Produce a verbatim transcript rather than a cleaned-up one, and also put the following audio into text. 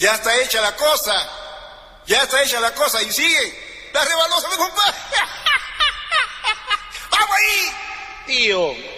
Ya está hecha la cosa. Ya está hecha la cosa y sigue. La rebalosa, mi compadre. ¡Vamos ahí! Tío,